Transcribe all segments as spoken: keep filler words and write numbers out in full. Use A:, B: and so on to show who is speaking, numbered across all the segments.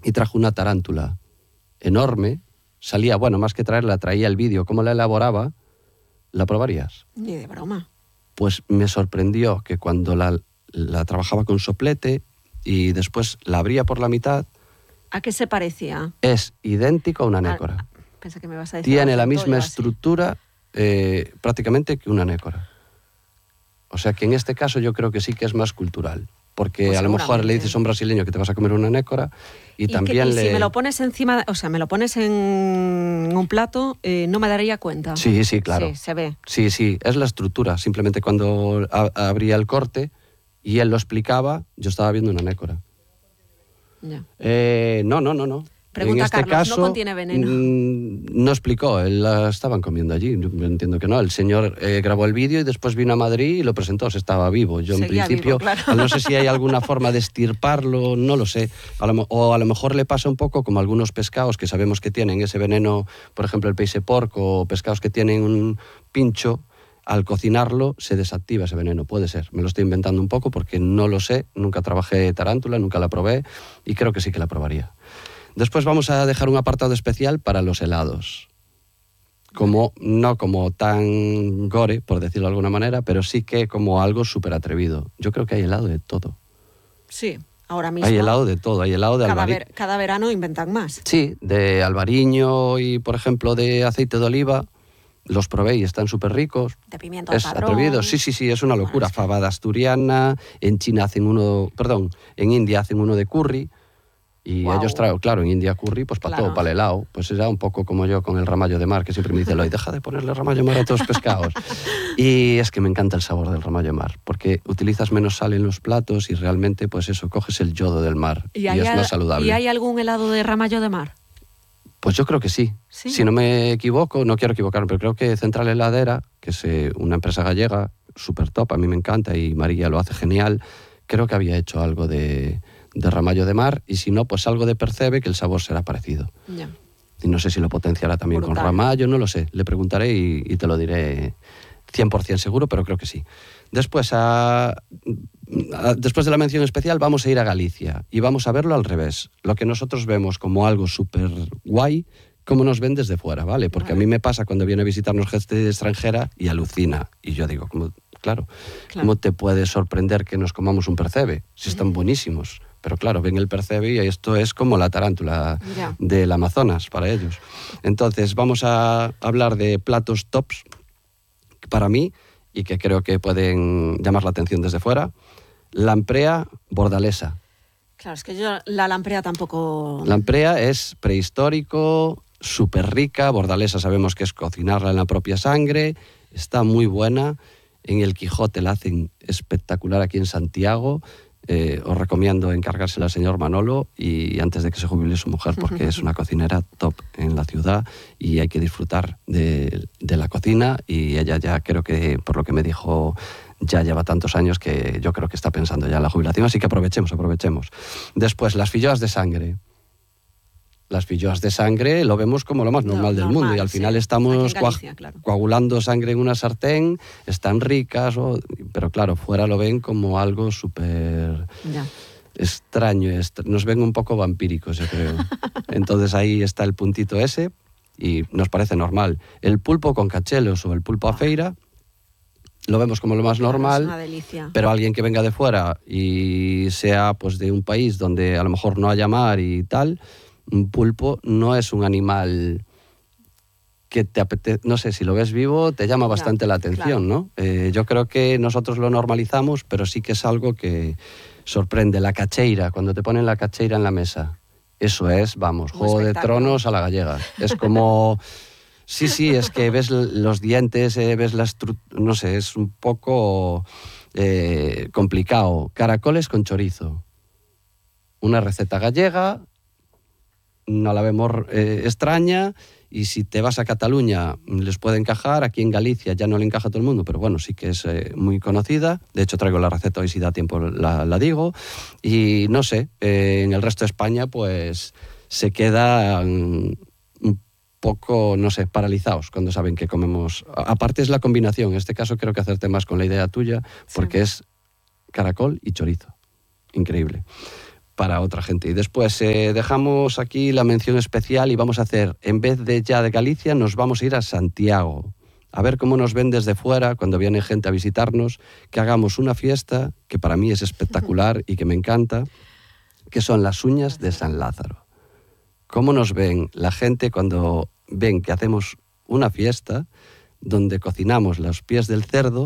A: y trajo una tarántula enorme, salía, bueno, más que traerla, traía el vídeo, cómo la elaboraba, ¿la probarías?
B: Ni de broma.
A: Pues me sorprendió que cuando la, la trabajaba con soplete y después la abría por la mitad...
B: ¿A qué se parecía?
A: Es idéntico a una nécora.
B: Ah, pensé que me ibas a decir
A: Tiene la
B: un
A: misma
B: centollo así.
A: estructura eh, prácticamente que una nécora. O sea que en este caso yo creo que sí que es más cultural. Porque
B: Pues
A: a lo mejor le dices a un brasileño que te vas a comer una nécora y,
B: y
A: también
B: que, y
A: le...
B: si me lo pones encima, o sea, me lo pones en un plato, eh, no me daría cuenta.
A: Sí, sí, claro.
B: Sí, se ve.
A: Sí, sí, es la estructura. Simplemente cuando a- abría el corte y él lo explicaba, yo estaba viendo una nécora.
B: Ya.
A: Eh, no, no, no, no.
B: Pregunta
A: en este
B: Carlos,
A: caso,
B: ¿no contiene veneno?
A: Mmm, no explicó, él la estaban comiendo allí. Yo entiendo que no. El señor eh, grabó el vídeo y después vino a Madrid y lo presentó, se estaba vivo. Yo
B: Seguía
A: en principio,
B: vivo, claro.
A: no sé si hay alguna forma de estirparlo, no lo sé. A lo, o a lo mejor le pasa un poco como algunos pescados que sabemos que tienen ese veneno, por ejemplo el peixe porco, o pescados que tienen un pincho. Al cocinarlo se desactiva ese veneno, puede ser. Me lo estoy inventando un poco porque no lo sé, nunca trabajé tarántula, nunca la probé y creo que sí que la probaría. Después vamos a dejar un apartado especial para los helados. Como, no como tan gore, por decirlo de alguna manera, pero sí que como algo súper atrevido. Yo creo que hay helado de todo.
B: Sí, ahora mismo.
A: Hay helado de todo, hay helado de
B: cada,
A: albariño.
B: ver, cada verano inventan más.
A: Sí, de albariño y, por ejemplo, de aceite de oliva. Los probé y están súper ricos.
B: De pimiento
A: Es
B: padrón.
A: atrevido, sí, sí, sí, es una locura.
B: Bueno, es que...
A: Fabada asturiana, en China hacen uno, perdón, en India hacen uno de curry. Y
B: Wow.
A: ellos traen, claro, en India curry, pues para
B: Claro.
A: todo, para el helado. Pues era un poco como yo con el ramallo de mar, que siempre me dice Eloy, deja de ponerle ramallo de mar a todos los pescados. Y es que me encanta el sabor del ramallo de mar, porque utilizas menos sal en los platos y realmente, pues eso, coges el yodo del mar y,
B: ¿Y, hay
A: es
B: al...
A: más saludable.
B: ¿Y hay algún helado de ramallo de mar?
A: Pues yo creo que sí.
B: sí.
A: Si no me equivoco, no quiero equivocarme, pero creo que Central Heladera, que es eh, una empresa gallega, súper top, a mí me encanta y María lo hace genial, creo que había hecho algo de... de ramallo de mar, y si no, pues algo de percebe, que el sabor será parecido.
B: Ya.
A: Y no sé si lo potenciará también
B: Brutal.
A: con ramallo, no lo sé. Le preguntaré y, y te lo diré cien por ciento seguro, pero creo que sí. Después, a, a, después de la mención especial, vamos a ir a Galicia y vamos a verlo al revés. Lo que nosotros vemos como algo súper guay, cómo nos ven desde fuera, ¿vale? Porque
B: vale.
A: a mí me pasa cuando viene a visitarnos gente extranjera y alucina. Y yo digo, ¿cómo, claro,
B: claro.
A: ¿cómo te puede sorprender que nos comamos un percebe? Si están buenísimos. Pero claro, ven el percebe y esto es como la tarántula
B: ya.
A: del Amazonas para ellos. Entonces, vamos a hablar de platos tops para mí y que creo que pueden llamar la atención desde fuera. Lamprea bordalesa.
B: Claro, es que yo la lamprea tampoco...
A: Lamprea es prehistórico, súper rica. Bordalesa sabemos que es cocinarla en la propia sangre. Está muy buena. En el Quijote la hacen espectacular aquí en Santiago. Eh, os recomiendo encargársela al señor Manolo y antes de que se jubile su mujer, porque es una cocinera top en la ciudad y hay que disfrutar de, de la cocina, y ella ya creo que, por lo que me dijo, ya lleva tantos años que yo creo que está pensando ya en la jubilación, así que aprovechemos, aprovechemos. Después, las filloas de sangre. Las filloas de sangre lo vemos como lo más normal
B: no,
A: del
B: normal,
A: mundo y al final
B: sí.
A: estamos
B: Galicia,
A: coag-
B: claro.
A: coagulando sangre en una sartén, están ricas, o, pero claro, fuera lo ven como algo súper
B: Ya.
A: extraño, est- nos ven un poco vampíricos, yo creo. Entonces ahí está el puntito ese y nos parece normal. El pulpo con cachelos o el pulpo a feira lo vemos como lo más normal,
B: es una delicia.
A: pero alguien que venga de fuera y sea pues de un país donde a lo mejor no haya mar y tal, un pulpo no es un animal que te apetece, no sé, si lo ves vivo te llama bastante
B: ya,
A: la atención,
B: claro.
A: ¿no? Eh, yo creo que nosotros lo normalizamos, pero sí que es algo que sorprende. La cacheira, cuando te ponen la cacheira en la mesa, eso es, vamos,
B: Un
A: Juego de
B: espectáculo.
A: Tronos a la gallega. Es como... Sí, sí, es que ves los dientes, eh, ves la estructura, no sé, es un poco eh, complicado. Caracoles con chorizo. Una receta gallega, no la vemos eh, extraña, y si te vas a Cataluña les puede encajar. Aquí en Galicia ya no le encaja a todo el mundo, pero bueno, sí que es eh, muy conocida. De hecho, traigo la receta hoy, si da tiempo la, la digo. Y no sé, eh, en el resto de España pues se quedan un poco, no sé, paralizados cuando saben que comemos. Aparte es la combinación, en este caso creo que hacerte más con la idea tuya, porque sí. Es caracol y chorizo. Increíble. para otra gente. Y después eh, dejamos aquí la mención especial y vamos a hacer, en vez de ya de Galicia, nos vamos a ir a Santiago. A ver cómo nos ven desde fuera cuando viene gente a visitarnos, que hagamos una fiesta que para mí es espectacular y que me encanta, que son las uñas de San Lázaro. ¿Cómo nos ven la gente cuando ven que hacemos una fiesta donde cocinamos los pies del cerdo?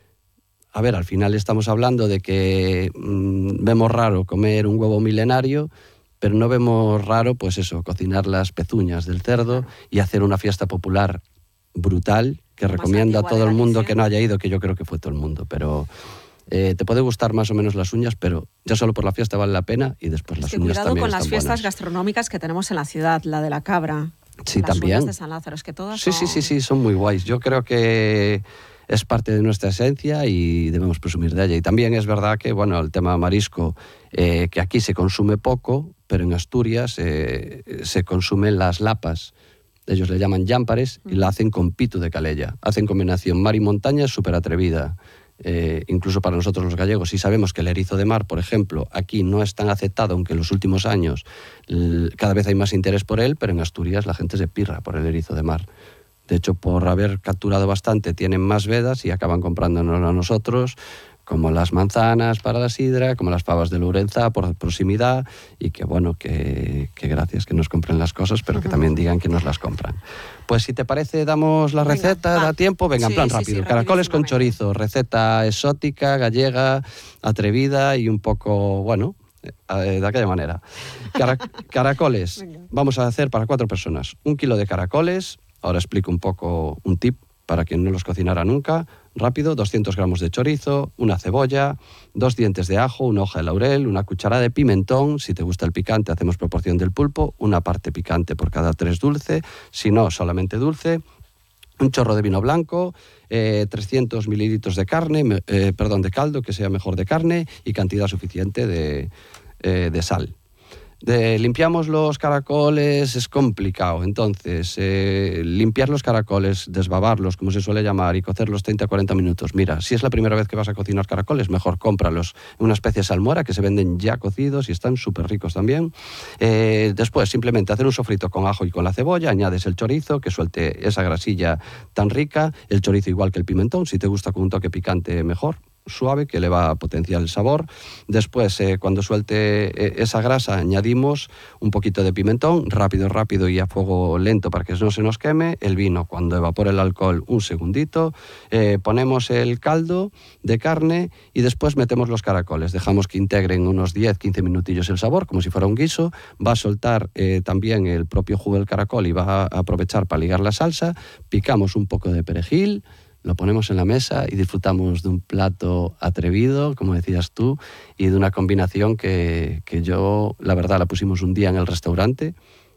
A: A ver, al final estamos hablando de que mmm, vemos raro comer un huevo milenario, pero no vemos raro, pues eso, cocinar las pezuñas del cerdo y hacer una fiesta popular brutal, que recomiendo a todo el mundo que no haya ido, que yo creo que fue todo el mundo, pero eh, te puede gustar más o menos las uñas, pero ya solo por la fiesta vale la pena y después las
B: es que
A: uñas
B: cuidado
A: también
B: con las
A: están
B: fiestas
A: buenas.
B: gastronómicas que tenemos en la ciudad, la de la cabra,
A: Sí,
B: las
A: también.
B: uñas de San Lázaro, es que todas
A: Sí,
B: son...
A: sí, sí, sí, son muy guays. Yo creo que es parte de nuestra esencia y debemos presumir de ella. Y también es verdad que, bueno, el tema marisco, eh, que aquí se consume poco, pero en Asturias eh, se consumen las lapas. Ellos le llaman llámpares y la hacen con pitu de calella. Hacen combinación mar y montaña súper atrevida. Eh, incluso para nosotros los gallegos. Si sabemos que el erizo de mar, por ejemplo, aquí no es tan aceptado, aunque en los últimos años l- cada vez hay más interés por él, pero en Asturias la gente se pirra por el erizo de mar. De hecho, por haber capturado bastante, tienen más vedas y acaban comprándonos a nosotros, como las manzanas para la sidra, como las fabas de Lourenza por proximidad, y que bueno, que, que gracias que nos compren las cosas, pero que también digan que nos las compran. Pues si te parece, damos la
B: Venga,
A: receta,
B: va.
A: da tiempo, venga,
B: Sí,
A: en plan
B: sí,
A: rápido.
B: sí,
A: Caracoles con
B: rapidísimamente.
A: chorizo, receta exótica, gallega, atrevida y un poco, bueno, eh, de aquella manera. Cara- caracoles,
B: Venga.
A: vamos a hacer para cuatro personas. Un kilo de caracoles, ahora explico un poco un tip para quien no los cocinara nunca. Rápido, doscientos gramos de chorizo, una cebolla, dos dientes de ajo, una hoja de laurel, una cucharada de pimentón. Si te gusta el picante, hacemos proporción del pulpo, una parte picante por cada tres dulce, si no, solamente dulce. Un chorro de vino blanco, eh, trescientos mililitros de carne, me- eh, perdón, de caldo, que sea mejor de carne, y cantidad suficiente de, eh, de sal. De, limpiamos los caracoles, es complicado. Entonces, eh, limpiar los caracoles, desbabarlos, como se suele llamar, y cocerlos treinta a cuarenta minutos. Mira, si es la primera vez que vas a cocinar caracoles, mejor cómpralos en una especie de salmuera que se venden ya cocidos y están súper ricos también. Eh, después, simplemente hacer un sofrito con ajo y con la cebolla, añades el chorizo, que suelte esa grasilla tan rica, el chorizo igual que el pimentón, si te gusta con un toque picante, mejor, suave, que le va a potenciar el sabor. Después, eh, cuando suelte eh, esa grasa, añadimos un poquito de pimentón, rápido, rápido y a fuego lento para que no se nos queme. El vino, cuando evapore el alcohol, un segundito. Eh, ponemos el caldo de carne y después metemos los caracoles. Dejamos que integren unos diez a quince minutillos el sabor, como si fuera un guiso. Va a soltar eh, también el propio jugo del caracol y va a aprovechar para ligar la salsa. Picamos un poco de perejil, lo ponemos en la mesa y disfrutamos de un plato atrevido, como decías tú, y de una combinación que, que yo, la verdad, la pusimos un día en el restaurante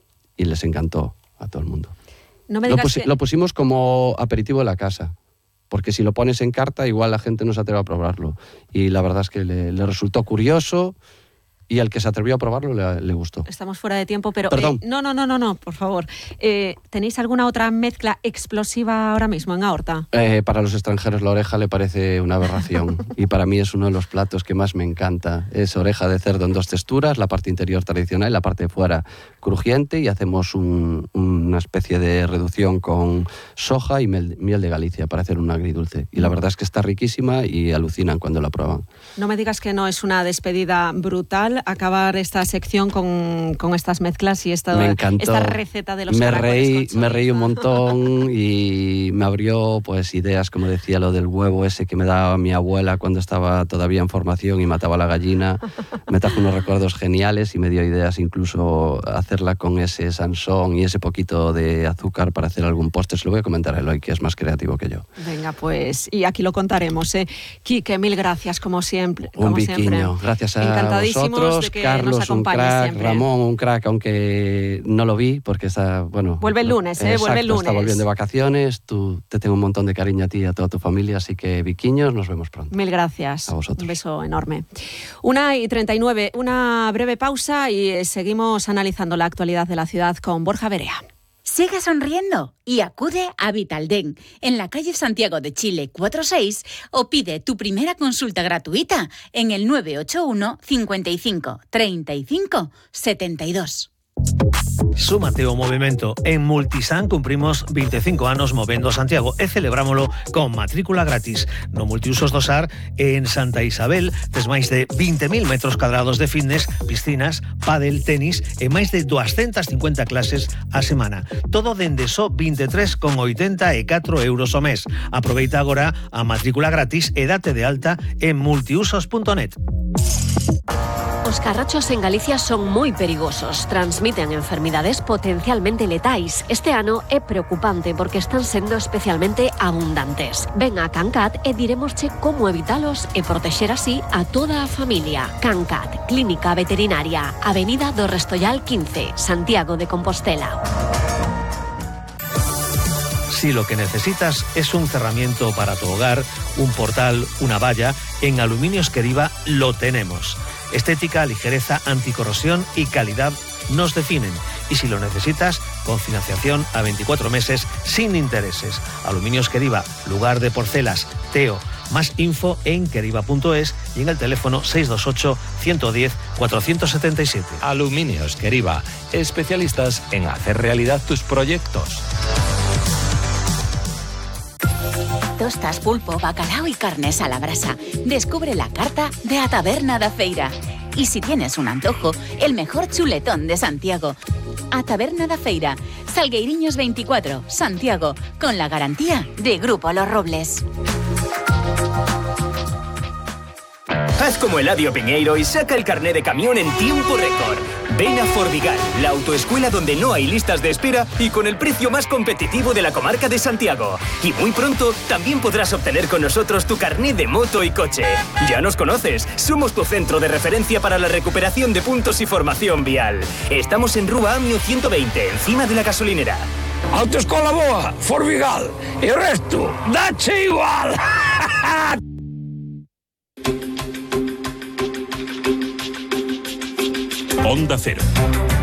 A: y les encantó a todo el mundo.
B: No me
A: Lo,
B: digas
A: pusi-
B: que...
A: lo pusimos como aperitivo de la casa, porque si lo pones en carta, igual la gente no se atreve a probarlo. Y la verdad es que le, le resultó curioso. Y al que se atrevió a probarlo le, le gustó.
B: Estamos fuera de tiempo, pero...
A: Perdón.
B: eh, no, no, no, no, no, por favor. Eh, ¿Tenéis alguna otra mezcla explosiva ahora mismo en Ahorta?
A: Eh, para los extranjeros la oreja le parece una aberración y para mí es uno de los platos que más me encanta. Es oreja de cerdo en dos texturas, la parte interior tradicional y la parte de fuera crujiente, y hacemos un, una especie de reducción con soja y miel, miel de Galicia para hacer un agridulce. Y la verdad es que está riquísima y alucinan cuando la prueban.
B: No me digas que no es una despedida brutal acabar esta sección con, con estas mezclas y esta,
A: Me encantó.
B: esta receta de los
A: me
B: caracoles
A: reí,
B: con
A: me reí un
B: chorizo.
A: montón y me abrió pues ideas, como decía, lo del huevo ese que me daba mi abuela cuando estaba todavía en formación y mataba a la gallina. Me trajo unos recuerdos geniales y me dio ideas incluso hacerla con ese sansón y ese poquito de azúcar para hacer algún postre. Se lo voy a comentar a Eloy, que es más creativo que yo.
B: Venga, pues, y aquí lo contaremos, ¿eh? Quique, mil gracias, como siempre.
A: Un
B: como
A: viquiño.
B: siempre.
A: Gracias a
B: Encantadísimos
A: vosotros.
B: de que
A: Carlos,
B: nos
A: un
B: acompañes
A: crack.
B: siempre.
A: Ramón, un crack, aunque no lo vi porque está, bueno...
B: Vuelve el lunes, ¿eh?
A: Exacto,
B: Vuelve el lunes.
A: Está volviendo de vacaciones. Tú, te tengo un montón de cariño a ti y a toda tu familia, así que viquiños, nos vemos pronto.
B: Mil gracias.
A: A vosotros.
B: Un beso enorme. Una y treinta y nueve, una breve pausa y seguimos analizando la actualidad de la ciudad con Borja Berea.
C: Sigue sonriendo y acude a Vitaldent en la calle Santiago de Chile cuatro seis o pide tu primera consulta gratuita en el nueve ocho uno, cincuenta y cinco, treinta y cinco, setenta y dos.
D: Súmate ao movimento. En Multisan cumprimos veinticinco anos movendo Santiago e celebrámolo con matrícula gratis. No Multiusos do Sar, en Santa Isabel, tes máis de veinte mil metros cadrados de fitness, piscinas, pádel, tenis e máis de doscientas cincuenta clases a semana. Todo dende só vinte e tres con oitenta e catro euros ao mes. Aproveita agora a matrícula gratis e date de alta en multiusos punto net.
E: Os carrachos en Galicia son moi perigosos, transmiten enfermidades potencialmente letais. Este ano é preocupante porque están sendo especialmente abundantes. Ven a Cancat e diremosche como evitalos e protexer así a toda a familia. Cancat, Clínica Veterinaria, Avenida do Restollal quince, Santiago de Compostela.
D: Si lo que necesitas es un cerramiento para tu hogar, un portal, una valla, en Aluminios Queriva lo tenemos. Estética, ligereza, anticorrosión y calidad nos definen. Y si lo necesitas, con financiación a veinticuatro meses sin intereses. Aluminios Queriva, lugar de porcelas, Teo. Más info en queriva punto es y en el teléfono seis dos ocho, uno uno cero, cuatro siete siete.
F: Aluminios Queriva, especialistas en hacer realidad tus proyectos.
C: Tostas, pulpo, bacalao y carnes a la brasa. Descubre la carta de A Taberna da Feira. Y si tienes un antojo, el mejor chuletón de Santiago. A Taberna da Feira, Salgueiriños veinticuatro, Santiago, con la garantía de Grupo Los Robles.
G: Haz como Eladio Piñeiro y saca el carné de camión en tiempo récord. Ven a Forvigal, la autoescuela donde no hay listas de espera y con el precio más competitivo de la comarca de Santiago. Y muy pronto también podrás obtener con nosotros tu carné de moto y coche. Ya nos conoces, somos tu centro de referencia para la recuperación de puntos y formación vial. Estamos en Rúa Amio ciento veinte, encima de la gasolinera.
H: Autoescola boa, Forvigal, e o resto, dache igual.
I: Onda Cero.